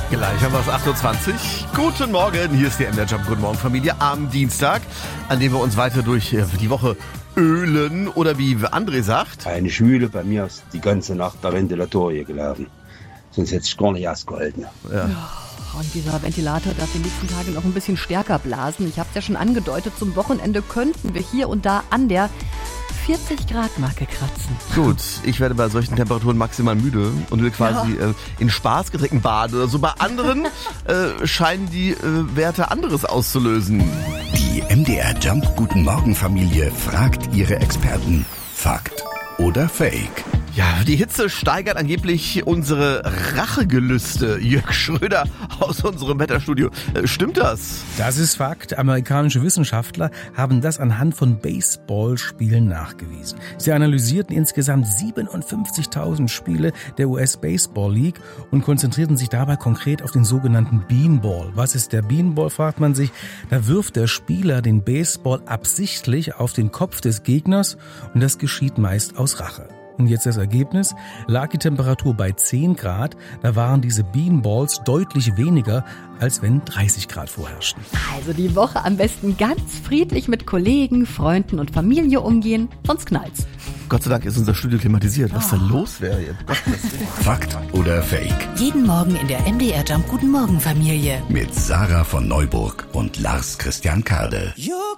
Gleich haben wir es 8.20 Uhr. Guten Morgen, hier ist der MDR Jump. Guten Morgen, Familie, am Dienstag, an dem wir uns weiter durch die Woche ölen oder wie André sagt. Eine Schwüle, bei mir ist die ganze Nacht der Ventilator hier gelaufen. Sonst hätte ich gar nicht ausgehalten. Ja. Und dieser Ventilator darf die nächsten Tage noch ein bisschen stärker blasen. Ich habe es ja schon angedeutet, zum Wochenende könnten wir hier und da an der 40-Grad-Marke kratzen. Gut, ich werde bei solchen Temperaturen maximal müde und will quasi in Spaßgetränken baden oder so. Bei anderen scheinen die Werte anderes auszulösen. Die MDR Jump Guten Morgen Familie fragt ihre Experten. Fakt oder Fake? Ja, die Hitze steigert angeblich unsere Rachegelüste. Jörg Schröder aus unserem Wetterstudio. Stimmt das? Das ist Fakt. Amerikanische Wissenschaftler haben das anhand von Baseballspielen nachgewiesen. Sie analysierten insgesamt 57.000 Spiele der US Baseball League und konzentrierten sich dabei konkret auf den sogenannten Beanball. Was ist der Beanball, fragt man sich. Da wirft der Spieler den Baseball absichtlich auf den Kopf des Gegners und das geschieht meist aus Rache. Und jetzt das Ergebnis, lag die Temperatur bei 10 Grad, da waren diese Beanballs deutlich weniger, als wenn 30 Grad vorherrschten. Also die Woche am besten ganz friedlich mit Kollegen, Freunden und Familie umgehen, sonst knallt's. Gott sei Dank ist unser Studio klimatisiert. Was da los wäre jetzt? Fakt oder Fake? Jeden Morgen in der MDR Jump Guten Morgen Familie. Mit Sarah von Neuburg und Lars Christian Kade.